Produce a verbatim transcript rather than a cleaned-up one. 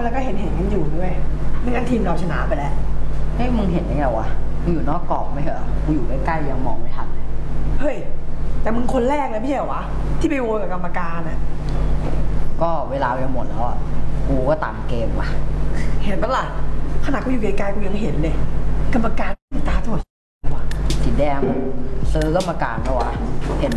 แล้วก็เห็นเห็นกันอยู่ด้วยไม่งั้นทีมเราชนะไปแล้วเฮ้ยมึงเห็นได้ไงวะมึงอยู่นอกกรอบไม่เหรอมึงอยู่ใกล้ๆยังมองไม่ทันเลยเฮ้ยแต่มึงคนแรกเลยไม่ใช่เหรอวะที่ไปโวยกับกรรมการอ่ะก็เวลาไปหมดแล้วอ่ะกูก็ตามเกมว่ะเห็นปะล่ะขนาดกูอยู่ไกลๆกูยังเห็นเลย กรรมการตาถั่วสีแดงซื้อกรรมการปะวะเห็น